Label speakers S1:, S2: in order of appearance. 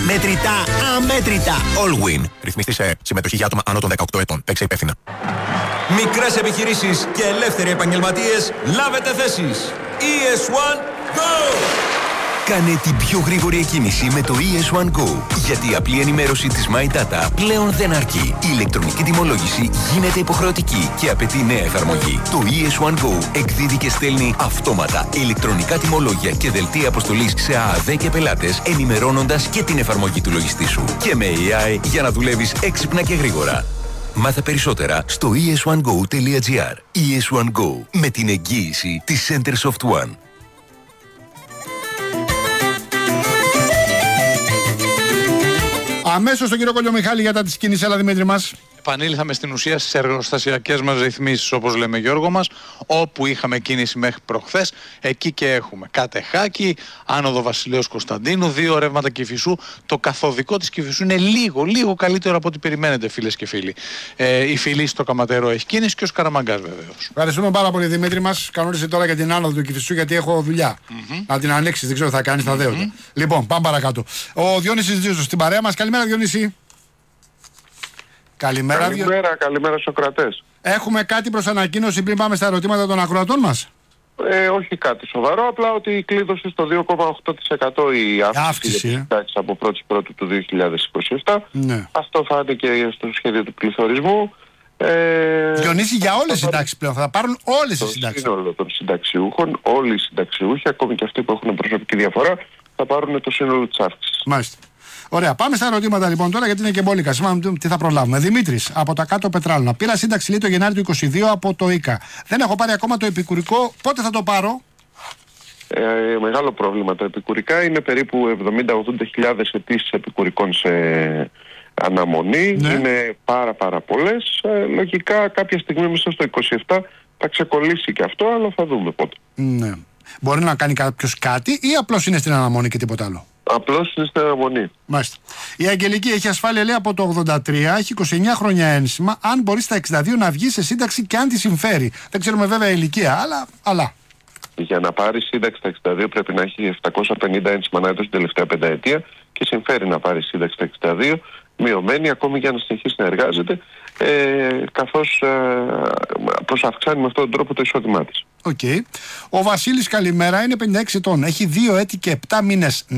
S1: Μετρητά, αμέτρητα. Allwin. Ρυθμιστή σε συμμετοχή για άτομα άνω των 18 ετών. Παίξε υπεύθυνα.
S2: Μικρές επιχειρήσεις και ελεύθεροι επαγγελματίες, λάβετε θέσεις. ES1 Go!
S3: Κάνε την πιο γρήγορη εκκίνηση με το ES1 Go. Γιατί η απλή ενημέρωση της My Data πλέον δεν αρκεί. Η ηλεκτρονική τιμολόγηση γίνεται υποχρεωτική και απαιτεί νέα εφαρμογή. Το ES1 Go εκδίδει και στέλνει αυτόματα ηλεκτρονικά τιμολόγια και δελτία αποστολής σε ΑΑΔ και πελάτες, ενημερώνοντας και την εφαρμογή του λογιστή σου. Και με AI για να δουλεύεις έξυπνα και γρήγορα. Μάθε περισσότερα στο es1go.gr. ES1 Go, με την εγγύηση της Centersoft One.
S4: Αμέσως στον κύριο Κολιομιχάλη για τα της κίνησης. Έλα, Δημήτρη μας.
S5: Επανήλθαμε στην ουσία στις εργοστασιακές μας ρυθμίσεις, όπως λέμε, Γιώργο μας, όπου είχαμε κίνηση μέχρι προχθές, εκεί και έχουμε Κατεχάκη, άνοδο Βασιλέως Κωνσταντίνου, 2 ρεύματα Κηφισού. Το καθοδικό της Κηφισού είναι λίγο καλύτερο από ό,τι περιμένετε, φίλες και φίλοι. Η Φυλή στο Καματερό έχει κίνηση και ο Σκαραμαγκάς βεβαίως.
S4: Ευχαριστούμε πάρα πολύ, Δημήτρη μας. Κανόνισε τώρα για την άνοδο του Κηφισού, γιατί έχω δουλειά. Να την ανοίξεις, δεν ξέρω τι θα κάνεις, θα δέοντα. Λοιπόν, πάμε παρακάτω. Ο Διόνυσης Τζίζος στην παρέα μας. Καλημέρα, Διόνυση.
S6: Καλημέρα στους ακροατές.
S4: Έχουμε κάτι προς ανακοίνωση πριν πάμε στα ερωτήματα των ακροατών μας?
S6: Όχι κάτι σοβαρό, απλά ότι κλείδωσε στο 2,8% η αύξηση από 1η του 2027.
S4: Ναι.
S6: Αυτό φάνηκε στο σχέδιο του πληθωρισμού.
S4: Διονύση, για όλες τις συντάξεις πλέον θα πάρουν όλες οι συντάξεις.
S6: Το σύνολο των συνταξιούχων, όλοι οι συνταξιούχοι, ακόμη και αυτοί που έχουν προσωπική διαφορά, θα πάρουν το σύνολο της αύξησης.
S4: Μάλιστα. Ωραία, πάμε στα ερωτήματα λοιπόν τώρα, γιατί είναι και μπόλικα. Σήμερα τι θα προλάβουμε. Δημήτρης, από τα κάτω Πετράλωνα. Πήρα σύνταξη λέει το Γενάρη του 2022 από το ΙΚΑ. Δεν έχω πάρει ακόμα το επικουρικό. Πότε θα το πάρω?
S6: Μεγάλο πρόβλημα. Τα επικουρικά είναι περίπου 70-80 χιλιάδες αιτήσεις επικουρικών σε αναμονή.
S4: Ναι.
S6: Είναι πάρα πολλές. Λογικά κάποια στιγμή μέσα στο 27 θα ξεκολλήσει και αυτό, αλλά θα δούμε πότε.
S4: Ναι. Μπορεί να κάνει κάποιος κάτι ή απλώς είναι στην αναμονή και τίποτα άλλο?
S6: Απλώς είναι στην αναμονή.
S4: Μάλιστα. Η Αγγελική έχει ασφάλεια λέει από το 83, έχει 29 χρόνια ένσημα. Αν μπορεί στα 62 να βγει σε σύνταξη και αν τη συμφέρει. Δεν ξέρουμε βέβαια ηλικία, αλλά.
S6: Για να πάρει σύνταξη στα 62 πρέπει να έχει 750 ένσημα ανά έτος την τελευταία πενταετία και συμφέρει να πάρει σύνταξη στα 62, μειωμένη ακόμη για να συνεχίσει να εργάζεται, καθώς αυξάνει με αυτόν τον τρόπο το εισόδημά της.
S4: Okay. Ο Βασίλης, καλημέρα, είναι 56 ετών. Έχει 2 έτη και 7 μήνες